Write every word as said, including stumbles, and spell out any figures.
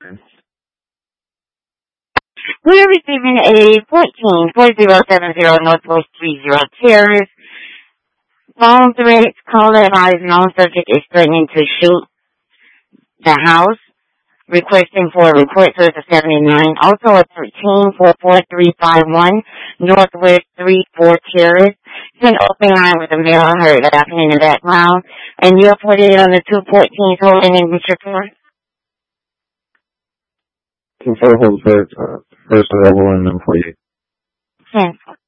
We're receiving a fourteen four zero seven zero Northwest three zero Terrace. Phone threats, caller advised known subject is threatening to shoot the house. Requesting for a report service of seventy-nine. Also at thirteen four four three five one Northwest three four Terrace. It's an open line with a male heard laughing in the background. And you're forty-eight on the two fourteens holding in Mister Tour. Control hold first, uh, first level and then forty-eight. ten.